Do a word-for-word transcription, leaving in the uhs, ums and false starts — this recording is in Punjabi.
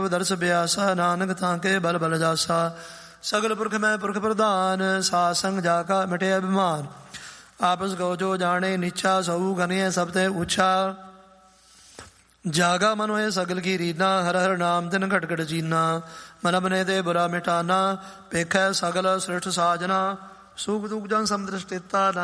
ਦਰਸ ਬਿਆਸਾ ਨਾਨਕ ਤਾਂ ਕੇ ਬਲ ਬਲ ਜਾਸਾ। ਸਗਲ ਪੁਰਖ ਮੈਂ ਪੁਰਖ ਪ੍ਰਧਾਨ ਸਾਧ ਸੰਗ ਜਾ ਕਾ ਮਿਟਿਆ ਬਿਮਾਨ। ਆਪਸ ਕੋ ਜੋ ਜਾਣੇ ਨੀਚਾ ਸਊ ਗਨਿਐ ਸਭ ਤੇ ਉੱਚਾ। ਜਾਗਾ ਮਨ ਹੋਏ ਸਗਲ ਕੀ ਰੀਨਾ ਹਰ ਹਰ ਨਾਮ ਤਿਨ ਘਟ ਘਟ ਜੀਨਾ। ਮਨ ਬਨੇ ਤੇ ਬੁਰਾ ਮਿਟਾਨਾ ਪੇਖੈ ਸਗਲ ਸ੍ਰਿਸ਼ਟ ਸਾਜਨਾ। ਸੂਖ ਦੁਖ ਜਨ ਸਮਦ੍ਰਿਸ਼ਟਿਤਾ